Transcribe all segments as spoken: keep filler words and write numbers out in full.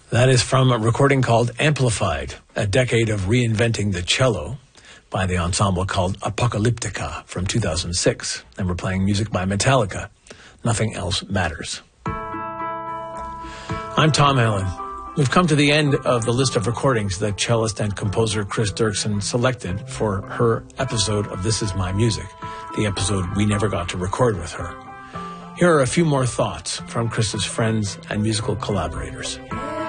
That is from a recording called Amplified, a decade of reinventing the cello by the ensemble called Apocalyptica from two thousand six. And we're playing music by Metallica. Nothing Else Matters. I'm Tom Allen. We've come to the end of the list of recordings that cellist and composer Chris Dirksen selected for her episode of This Is My Music, the episode we never got to record with her. Here are a few more thoughts from Chris's friends and musical collaborators.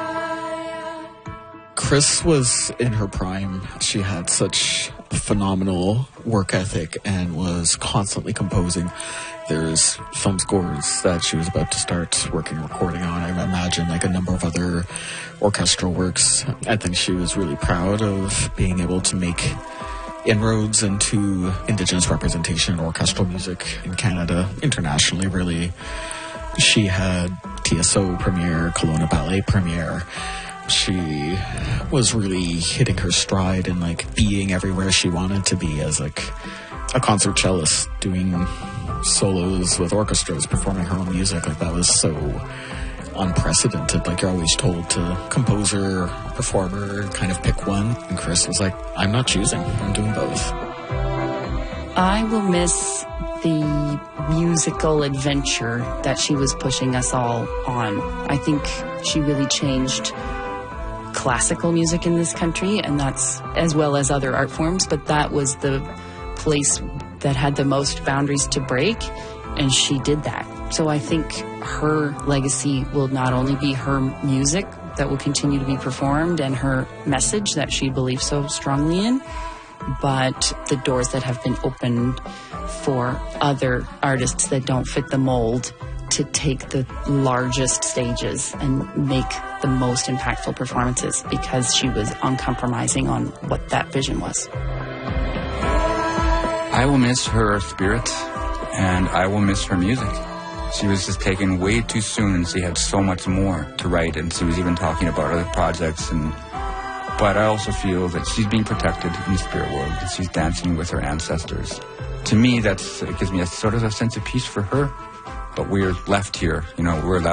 Chris was in her prime. She had such a phenomenal work ethic and was constantly composing. There's film scores that she was about to start working recording on. I imagine like a number of other orchestral works. I think she was really proud of being able to make inroads into Indigenous representation in orchestral music in Canada, internationally, really. She had T S O premiere, Kelowna Ballet premiere. She was really hitting her stride and like being everywhere she wanted to be as like a concert cellist, doing solos with orchestras, performing her own music. Like that was so unprecedented. Like you're always told to composer, performer, kind of pick one. And Chris was like, I'm not choosing. I'm doing both. I will miss the musical adventure that she was pushing us all on. I think she really changed classical music in this country, and that's as well as other art forms, but that was the place that had the most boundaries to break, and she did that. So I think her legacy will not only be her music that will continue to be performed and her message that she believes so strongly in, but the doors that have been opened for other artists that don't fit the mold to take the largest stages and make the most impactful performances, because she was uncompromising on what that vision was. I will miss her spirit, and I will miss her music. She was just taken way too soon, and she had so much more to write, and she was even talking about other projects. And but I also feel that she's being protected in the spirit world, that she's dancing with her ancestors. To me, that's it gives me a sort of a sense of peace for her. But we're left here, you know, we're left